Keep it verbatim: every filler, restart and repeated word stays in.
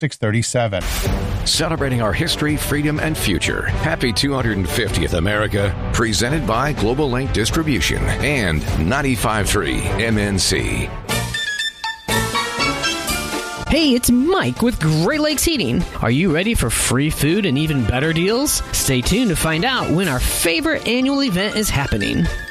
six three seven. Celebrating our history, freedom, and future. Happy two hundred fiftieth America. Presented by Global Link Distribution and ninety-five point three M N C. Hey, it's Mike with Great Lakes Heating. Are you ready for free food and even better deals? Stay tuned to find out when our favorite annual event is happening.